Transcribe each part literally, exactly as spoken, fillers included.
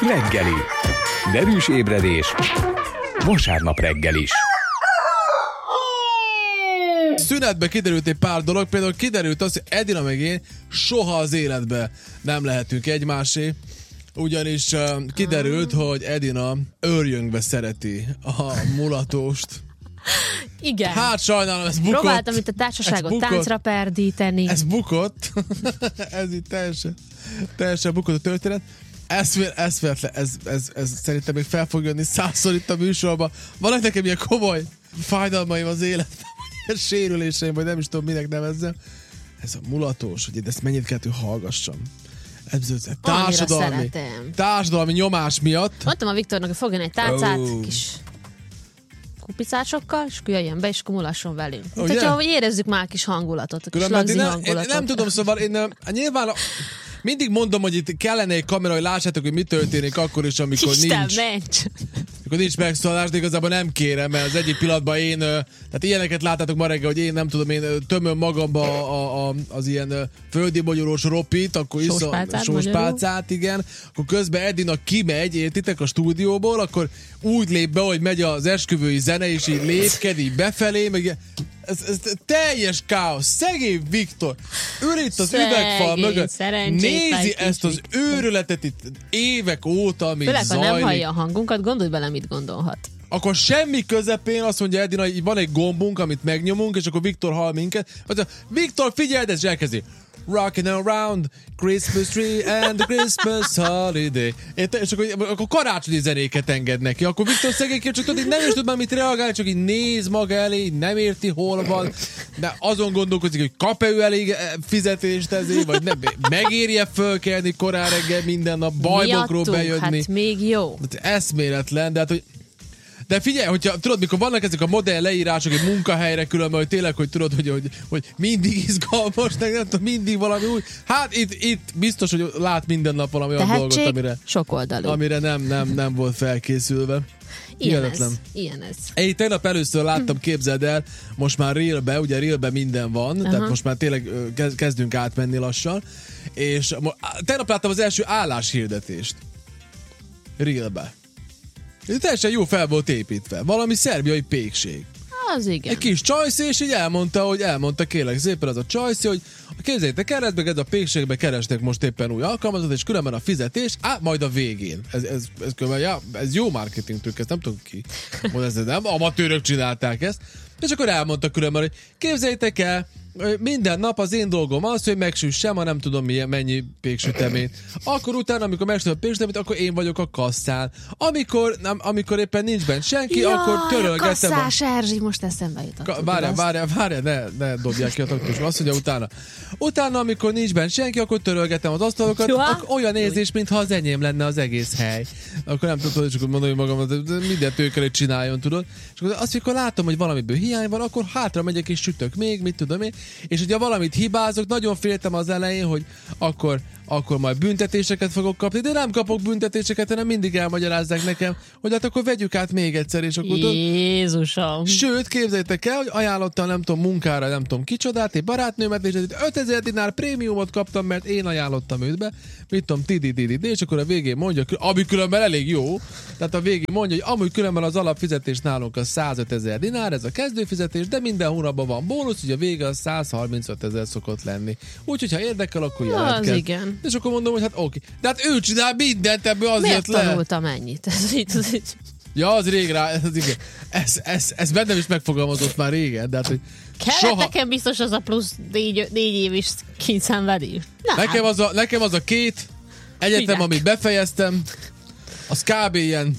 reggeli. Derűs ébredés. Vasárnap reggel is. Szünetben kiderült egy pár dolog, például kiderült az, hogy Edina meg én soha az életben nem lehetünk egymásé, ugyanis uh, kiderült, hogy Edina őrjöngbe szereti a mulatóst. Igen. Hát sajnálom, ez bukott. Próbáltam itt a társaságot táncra perdíteni. Ez bukott. Ez itt teljesen, teljesen bukott a történet. Ez, ez, ez, ez, ez, ez szerintem még fel fog jönni százszor itt a műsorban. Vannak nekem ilyen komoly fájdalmaim az életben, ilyen sérüléseim, vagy nem is tudom, minek nevezzem. Ez a mulatós, hogy ezt mennyit kell, hogy hallgassam. Ez, ez társadalmi, társadalmi nyomás miatt. Mondtam a Viktornak, hogy fogjon egy tálcát, oh. kis kupicásokkal, és akkor jöjjön be, és akkor mulasson velünk. Oh, Tehát, yeah. hogy érezzük már a kis hangulatot, a kis Különben lagzi én, hangulatot. én nem tudom, szóval én nem, nyilván a, mindig mondom, hogy itt kellene egy kamera, hogy lássátok, hogy mi történik akkor is, amikor Isten, nincs. mencs! Amikor nincs megszólás, de igazából nem kérem, mert az egyik pillanatban én, tehát ilyeneket láttátok ma reggel, hogy én nem tudom, én tömöm magamba a, a, az ilyen földi magyarós ropit, akkor iszom sóspálcát, igen, akkor közben Edina kimegy, értitek, a stúdióból, akkor úgy lép be, hogy megy az esküvői zene, és így lépkedik befelé, meg ez, ez teljes káosz. Szegény Viktor ül itt az szegény, üvegfal mögött, nézi ezt az őrületet itt évek óta, ami főleg, zajlik. ha nem hallja a hangunkat, gondolj bele, mit gondolhat. Akkor semmi közepén azt mondja Edina, hogy van egy gombunk, amit megnyomunk, és akkor Viktor hall minket. Azt mondja, Viktor, figyeld, ez elkezdi. Rockin' around Christmas tree and the Christmas holiday. És akkor, akkor karácsonyi zenéket enged neki. Akkor Viktor szegényként csak tudod, nem is tud már mit reagálni, csak így néz maga elé, nem érti hol van, de azon gondolkozik, hogy kap-e ő elég fizetést ezért, vagy nem, megérje fölkelni korán reggel minden nap, bajnokról bejönni. Hát még jó. Eszméletlen, de hát, hogy de figyelj, hogyha tudod, mikor vannak ezek a modern leírások egy munkahelyre különben, hogy tényleg, hogy tudod, hogy, hogy, hogy mindig izgalmas, nem tudom, mindig valami új. Hát itt, itt biztos, hogy lát minden nap valami olyan dolgot, amire, sokoldalú. amire nem, nem, nem volt felkészülve. Ilyen ez, ilyen ez. Én tegnap először láttam, képzeld el, most már Reelbe, ugye Reelbe minden van, uh-huh. Tehát most már tényleg kezdünk átmenni lassan, és tegnap láttam az első álláshirdetést Reelbe. Ez teljesen jó fel volt építve. Valami szerbiai pékség. Az igen. Egy kis csajszé, és így elmondta, hogy elmondta kérlek szépen az a csajszé, hogy képzeljétek el, meg ez a pékségbe keresnek most éppen új alkalmazat, és különben a fizetés, á, majd a végén. Ez, ez, ez, különben, ja, ez jó marketing trükk, ezt nem tudom ki. Ez nem, amatőrök csinálták ezt. És akkor elmondta különben, hogy képzeljétek el, minden nap az én dolgom az, hogy megsüssem a nem tudom milyen, mennyi péksüteményt. Akkor utána, amikor megsütöm a péksüteményt, akkor én vagyok a kasszán. Amikor, nem, amikor éppen nincs bent senki, ja, akkor törölgetem. Kasszás Erzsi, most eszembe jutott. Ka- várjál, várjál, várjál, ne, ne dobják ki a taktus. Azt mondja utána. Utána, amikor nincs bent senki, akkor törölgetem az asztalokat, akkor olyan érzés, mintha az enyém lenne az egész hely. Akkor nem tudod, csak mondani magam, mindent ő kell, hogy csináljon, tudod. És akkor azt, amikor látom, hogy valamiből hiány van, akkor hátra megyek és sütök még, mit tudom én. És hogyha valamit hibázok, nagyon féltem az elején, hogy akkor, akkor majd büntetéseket fogok kapni, de nem kapok büntetéseket, hanem mindig elmagyarázzák nekem, hogy hát akkor vegyük át még egyszer, és akkor... Jézusom! Sőt, képzeljétek el, hogy ajánlottam, nem tudom, munkára, nem tudom kicsodát, egy barátnőmet, és ötezer dinár prémiumot kaptam, mert én ajánlottam őt be, mit tudom, tidididid, és akkor a végén mondja, ami különben elég jó, tehát a végén mondja, hogy amúgy különben az alapfizetés nálunk a százötezer dinár, ez a kezdőfizetés, de minden hónapban van bónusz, ugye a vége a százharmincöt ezer szokott lenni. Úgyhogy, ha érdekel, akkor jelentkezz. Igen. És akkor mondom, hogy hát oké. De hát ő csinál mindent, ebből az miért jött le. Miért tanultam ennyit? Ja, az rég rá, ez, igen. Ez, ez, ez bennem is megfogalmazott már régen, de hát, hogy kellett soha... nekem biztos az a plusz négy, négy év is kényszenvedés. Nekem az, a, nekem az a két egyetem, Minek? Amit befejeztem, az kb. Ilyen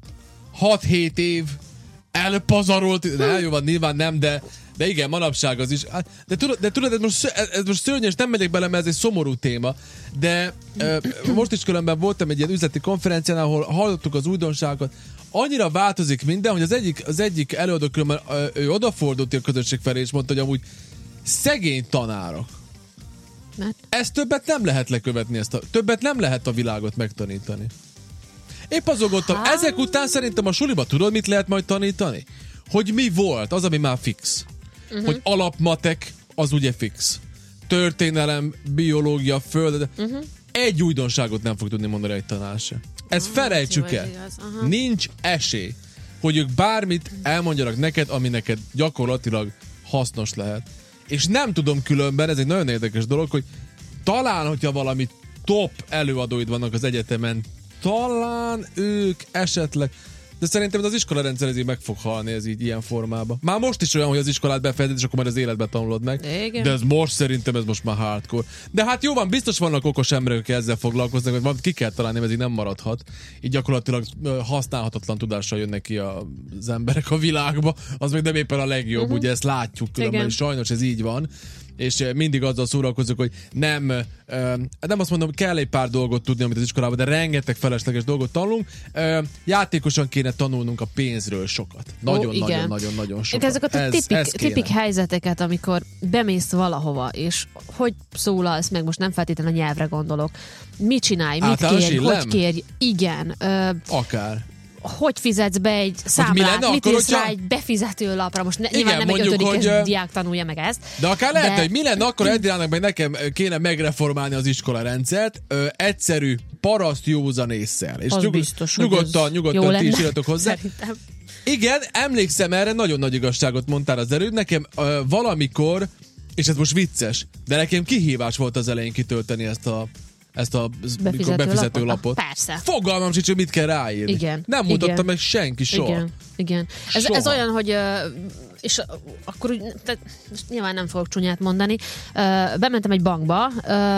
hat-hét év elpazarolt, de jó van, nyilván nem, de de igen, manapság az is. De tudod, de tudod ez, most, ez most szörnyes, nem megyek bele, mert ez egy szomorú téma, de e, most is különben voltam egy ilyen üzleti konferencián, ahol hallottuk az újdonságokat. Annyira változik minden, hogy az egyik, az egyik előadó különben ő odafordult a közönség felé, és mondta, hogy amúgy szegény tanárok. Mert? Ezt többet nem lehet lekövetni, ezt a, többet nem lehet a világot megtanítani. Épp azogottam, hát... ezek után szerintem a suliba tudod, mit lehet majd tanítani? Hogy mi volt, az, ami már fix. Uh-huh. Hogy alapmatek, az ugye fix. Történelem, biológia, föld, uh-huh. egy újdonságot nem fog tudni mondani egy tanár se. Ezt ah, felejtsük el. Nincs esély, hogy ők bármit elmondjanak neked, ami neked gyakorlatilag hasznos lehet. És nem tudom különben, ez egy nagyon érdekes dolog, hogy talán, hogyha valami top előadóid vannak az egyetemen, talán ők esetleg, de szerintem ez az iskolarendszer ez így meg fog halni, ez így ilyen formában. Már most is olyan, hogy az iskolát befejezed, és akkor már az életbe tanulod meg. Igen. De ez most szerintem ez most már hardcore. De hát jó van, biztos vannak okos emberek, akik ezzel foglalkoznak, hogy valamit ki kell találni, ez így nem maradhat. Így gyakorlatilag használhatatlan tudással jönnek ki az emberek a világba. Az még nem éppen a legjobb, uh-huh. ugye ezt látjuk különben, és sajnos ez így van. És mindig azzal szórakozok, hogy nem, nem azt mondom, hogy kell egy pár dolgot tudni, amit az iskolában, de rengeteg felesleges dolgot tanulunk. Játékosan kéne tanulnunk a pénzről sokat. Nagyon-nagyon-nagyon-nagyon sokat. Ezeket a ez, tipik, ez tipik helyzeteket, amikor bemész valahova, és hogy szólalsz meg, most nem feltétlenül a nyelvre gondolok. Mit csinálj, mit kérj, hogy kérj. Igen. Ö, Akár. Hogy fizetsz be egy számlát, lenne, mit írsz rá egy befizető lapra. Most ne, igen, nyilván nem mondjuk, egy ötödik hogy, diák tanulja meg ezt. De akár lehet, de... hogy mi lenne, akkor Edilának meg nekem kéne megreformálni az iskolarendszert ö, egyszerű, paraszt józan ésszel. És az nyug, biztos, nyugodtan, nyugodtan ti is írjatok hozzá. Szerintem. Igen, emlékszem erre, nagyon nagy igazságot mondtál az előbb. Nekem ö, valamikor, és ez most vicces, de nekem kihívás volt az elején kitölteni ezt a ezt a befizető, befizető lapot. lapot. Persze. Fogalmam sincs, hogy mit kell ráírni. Igen. Nem mutatta igen. meg senki soha. Igen. Igen. Ez, ez olyan, hogy és akkor úgy, tehát nyilván nem fogok csúnyát mondani, bementem egy bankba,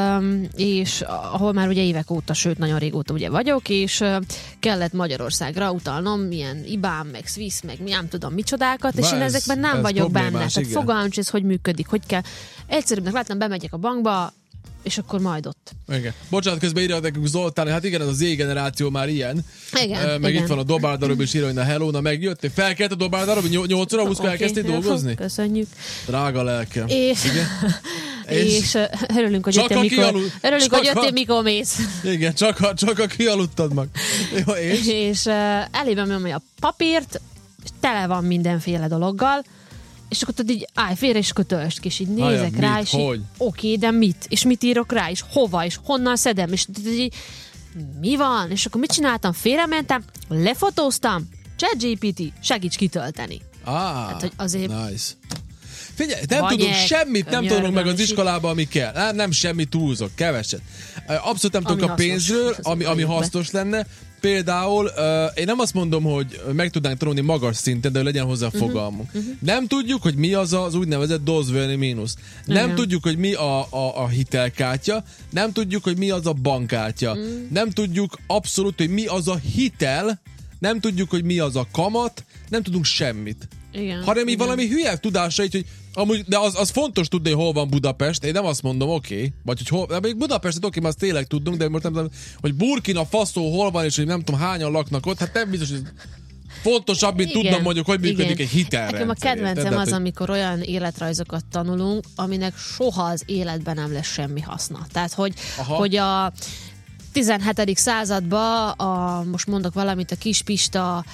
és ahol már ugye évek óta, sőt nagyon régóta ugye vagyok, és kellett Magyarországra utalnom milyen ibám, meg Swiss, meg nem tudom micsodákat, és Bár én ez, ezekben nem ez vagyok benne. Tehát igen. fogalmam sincs, ez hogy működik, hogy kell. Egyszerűbbnek láttam, bemegyek a bankba, és akkor majd ott. Igen. Bocsánat, közben írja nekünk Zoltán, hát igen, ez az Z-generáció már ilyen. Igen, uh, meg igen. itt van a Dobáldarob és írja, hogy na hello, na megjöttél. Felkelt a Dobáldarob, nyolc óra húszkor elkezdtél okay, dolgozni? Köszönjük. Drága lelkem. És, igen? és, és örülünk, hogy jöttél, mikor, kialudt, örülünk, hogy jöttél, mikor mész. Igen, csak a, csak a kialudtad meg. Jó, és? És uh, elében nyomja a papírt, és tele van mindenféle dologgal, és akkor tudod így állj félre, és akkor töltsd ki, és így nézek Ajá, rá, mit, és így, oké, de mit? És mit írok rá, és hova, és honnan szedem, és így, mi van? És akkor mit csináltam? Félrementem, lefotóztam, ChatGPT, segíts kitölteni. Ah, hát, hogy azért nice. Figyelj, nem Banyek, tudunk semmit, nem tudunk meg az is. iskolában, ami kell. Nem, nem semmit túlzok, keveset. Abszolút nem ami tudok a pénzről, hasznos, ami, ami hasznos lenne. Például, uh, én nem azt mondom, hogy meg tudnánk tanulni magas szinten, de hogy legyen hozzá fogalmunk. Uh-huh, uh-huh. Nem tudjuk, hogy mi az az úgynevezett dozvölni mínusz. Nem uh-huh. tudjuk, hogy mi a, a, a hitelkártya. Nem tudjuk, hogy mi az a bankkártya. Uh-huh. Nem tudjuk abszolút, hogy mi az a hitel. Nem tudjuk, hogy mi az a kamat. Nem tudunk semmit. Igen, hanem mi igen. valami hülye tudása, így, hogy amúgy, de az, az fontos tudni, hogy hol van Budapest. Én nem azt mondom, oké, okay, vagy hogy hol, de még Budapestet oké, okay, azt tényleg tudunk, de most nem tudom, hogy Burkina Faso hol van, és hogy nem tudom hányan laknak ott, hát nem biztos, hogy fontosabb, mint igen, tudnom mondjuk, hogy működik igen. egy hitelrendszer. Nekem a kedvencem érted? az, hogy... amikor olyan életrajzokat tanulunk, aminek soha az életben nem lesz semmi haszna. Tehát, hogy, hogy a tizenhetedik században, a, most mondok valamit, a Kis Pista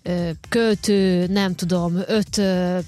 költő, nem tudom, öt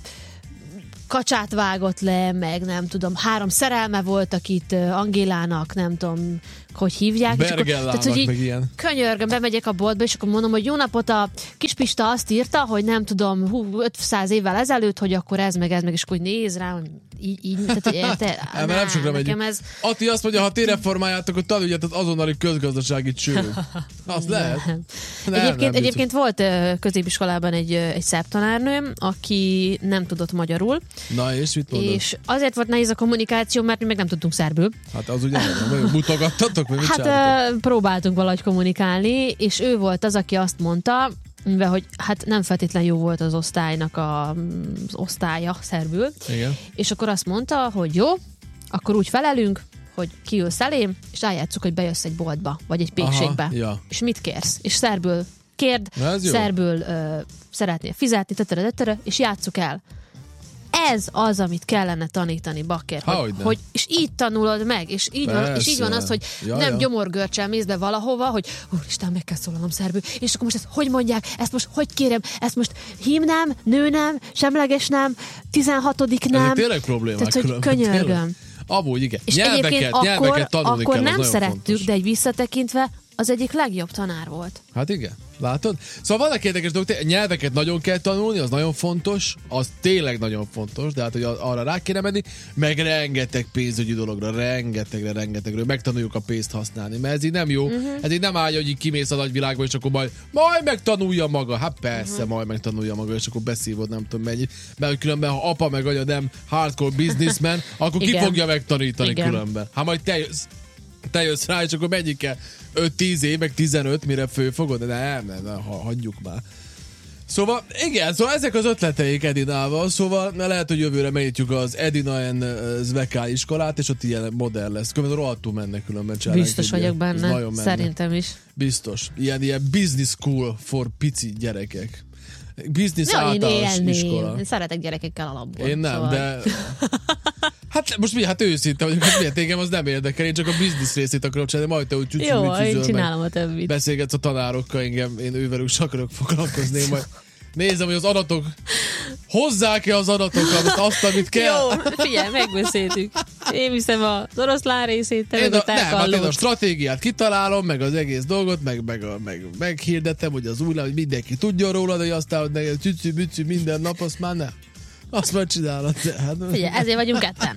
kacsát vágott le, meg nem tudom, három szerelme volt, akit Angélának, nem tudom, hogy hívják. Bergellának, tehát, hogy így meg ilyen. Könyörgöm, bemegyek a boltba, és akkor mondom, hogy jó napot, a Kis Pista azt írta, hogy nem tudom, hú, ötszáz évvel ezelőtt, hogy akkor ez, meg ez, meg, és akkor néz rá, hogy így, így, tehát, hogy érte, nem, nem sokra megyünk. Ez... Ati azt mondja, ha ti reformáljátok, akkor tanuljátok az azonnali közgazdasági cső. Az lehet. Nem, egyébként, nem, egyébként volt középiskolában egy, egy szerb tanárnőm, aki nem tudott magyarul. Na és mit mondod? És azért volt nehéz a kommunikáció, mert mi meg nem tudtunk szerbül. Hát az ugye nem, mutogattatok, vagy mit Hát csináltatok? próbáltunk valahogy kommunikálni, és ő volt az, aki azt mondta, mivel hogy hát nem feltétlen jó volt az osztálynak a, az osztálya szerbül. Igen. És akkor azt mondta, hogy jó, akkor úgy felelünk, hogy kiülsz elém, és eljátszuk, hogy bejössz egy boltba, vagy egy pékségbe. Aha, ja. És mit kérsz? És szerbül kérd, szerbül uh, szeretnél fizetni, tetere, tetere, és játsszuk el. Ez az, amit kellene tanítani, bakker. Hogy, hogy, és így tanulod meg, és így, van, és így van az, hogy ja, nem ja. gyomorgörcsel mész be valahova, hogy úristen, meg kell szólalnom szerbül, és akkor most ezt hogy mondják, ezt most hogy kérem, ezt most hím nem, nő nem, semleges nem, tizenhatodik nem. Ezek tényleg problémák. Tehát, hogy könyörgöm. Amúgy igen. És Nyelveket, akkor, nyelveket tanulni akkor kell, nem az szerettük, fontos. de egy visszatekintve az egyik legjobb tanár volt. Hát igen, látod? Szóval vannak érdekes dolgok, nyelveket nagyon kell tanulni, az nagyon fontos, az tényleg nagyon fontos, de hát hogy arra rá kéne menni, meg rengeteg pénzügyi dologra, rengetegre, rengetegről megtanuljuk a pénzt használni, mert ez így nem jó, uh-huh. ez így nem állja, hogy így kimész a nagyvilágba, és akkor majd, majd megtanulja maga, hát persze, uh-huh. majd megtanulja maga, és akkor beszívod nem tudom mennyit, mert különben ha apa meg anya nem hardcore businessman, akkor ki fogja megtanítani igen. különben. Hát majd te jössz, te jössz rá, és akkor mennyi kell? öt-tíz év, meg tizenöt, mire fölfogod? De nem, nem, nem, hagyjuk már. Szóval, igen, szóval ezek az ötleteik Edinával, szóval lehet, hogy jövőre megnyitjuk az Edina and Zvekál iskolát, és ott ilyen modern lesz. Különben rohadtul mennek különben csinálni. Biztos vagyok benne, szerintem is. Biztos. Ilyen, ilyen business school for pici gyerekek. Business ja, általános én iskola. Én szeretek gyerekekkel alapból. Én nem, szóval. de... Hát most mi? Hát őszinte vagyok, hát miért engem az nem érdekel, én csak a biznisz részét akarom csinálni, majd te úgy csücsül, jó, én csinálom a többit. Beszélgetsz a tanárokkal, engem, én ővelük is akarok foglalkozni, én majd nézem, hogy az adatok, hozzák-e az adatokat, azt, amit kell. Jó, figyelj, megbeszéltük. Én viszem az oroszlán részét, te meg a, a nem, hát én a tákallót. stratégiát kitalálom, meg az egész dolgot, meg, meg, a, meg meghirdetem, hogy az új, hogy mindenki tudjon róla, de aztán, hogy neked csücsű-bücsű minden nap, azt már nem. Azt már csinálod. Hát... Figyelj, ezért vagyunk ketten.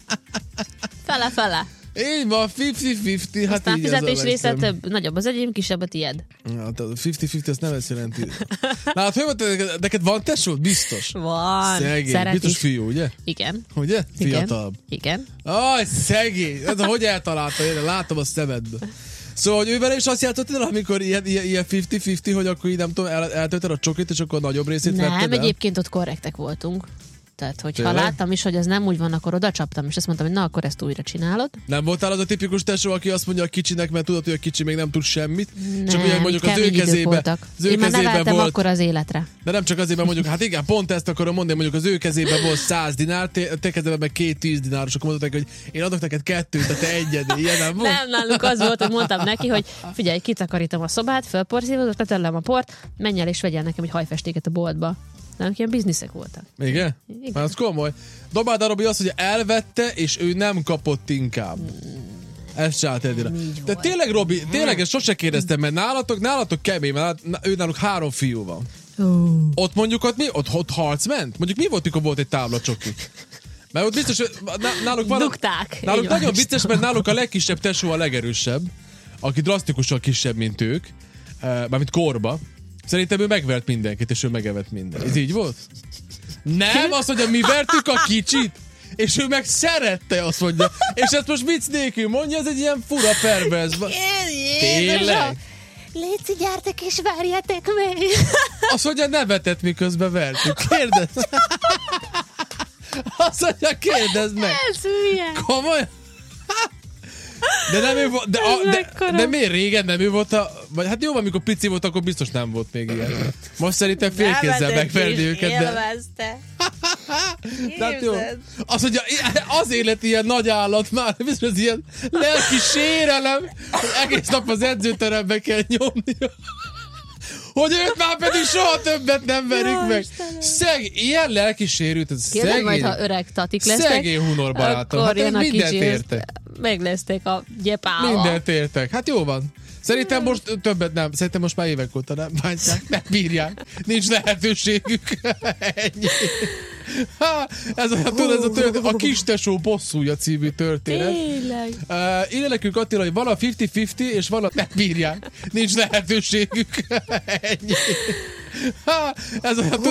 Fele-fele. Így van, fifty-fifty. Hát aztán így fizetés része több, nagyobb az enyém, kisebb a tied. Hát a fifty-fifty azt nem ezt jelenti. Na hát, hogy neked, neked van tesód? Biztos. Van. Szegény. Szeret Biztos is. fiú, ugye? Igen. Ugye? Igen. Fiatalabb. Igen. Aj, szegény. Ez hogy eltalálta? Én látom a szemedbe. Szóval, hogy ővel is azt játszottad, amikor ilyen, ilyen, ilyen fifty-fifty, hogy akkor így nem tudom, el, eltölted a csokit, és akkor a nagyobb részét Nem, vetted el? egyébként ott korrektek voltunk. Tehát, hogyha Tényleg? láttam is, hogy ez nem úgy van, akkor oda csaptam, és azt mondtam, hogy na, akkor ezt újra csinálod. Nem voltál az a tipikus tesó, aki azt mondja a kicsinek, mert tudod, hogy a kicsi még nem tud semmit? Nem, csak ugye mondjuk az ő kemény idők kezébe, voltak. az ő Én már kezébe neveltem volt, akkor az életre. de nem csak azért, mert mondjuk, hát igen, pont ezt akarom mondani, mondjuk az ő kezében volt száz dinár, te, te kezében meg két tíz dináros, akkor mondták, hogy én adok neked kettőt, de te egyed, ilyen nem volt? Nem, nálunk az volt, hogy mondtam neki, hogy figyelj, kitakarítom a szobát, fölporszívozok, letellem a port, menj el és vegyél nekem egy hajfestéket a boltba. Nálunk ilyen bizniszek voltak. Igen? Igen. Már az komoly. Dobáld a Robi azt, hogy elvette, és ő nem kapott inkább. Ezt csinált Edina. De tényleg, Robi, tényleg ezt sose kérdeztem, mert nálatok, nálatok kemény, mert ő náluk három fiú van. Uh. Ott mondjuk ott mi? Ott, ott harc ment? Mondjuk mi volt, mikor volt egy tábla csoki? Mert ott biztos, hogy náluk van... Dugták. Náluk nagyon vicces, mert náluk a legkisebb tesó a legerősebb, aki drasztikusan kisebb, mint ők, mármint korba. Szerintem ő megvert mindenkit, és ő megevett minden. Ez így volt? Nem, azt mondja, mi vertük a kicsit, és ő meg szerette, azt mondja. És ezt most vicc nélkül mondja, ez egy ilyen fura pervers. Tényleg? Léci, gyertek és verjetek meg! Azt mondja, nevetett, miközben vertük. Kérdezz! Azt mondja, kérdezd meg! Ez hülye! Komolyan? De nem ő volt, de, a, de, de miért régen nem ő volt a... Vagy hát jó, amikor pici volt, akkor biztos nem volt még ilyen. Most szerintem félkézzel megverni őket, de... Élvezte. De hát jó. Azt mondja, az élet ilyen nagy állat már, biztos az ilyen lelki sérelem, hogy egész nap az edzőterembe kell nyomnia. Hogy őt már pedig soha többet nem verik Jó, meg. Istenem. Szeg, ilyen lelki sérült, ez Kérlek, szegény. majd ha öreg tatik lesznek, Szegény hunor barátom. Hát jön a mindent kicsi, értek. megleszték a gyepával. Mindent értek. Hát jó van. Szerintem most többet nem. Szerintem most már évek óta nem bántják, nem bírják. Nincs lehetőségük. Ennyi. Ha, ez olyan, tudod, ez a, történet, a Kistesó bosszúja című történet. Tényleg. Uh, írja nekünk Attila, hogy van a fifty-fifty, és van a nem bírják. Nincs lehetőségük. Ennyi. Ha, ez olyan, tudod,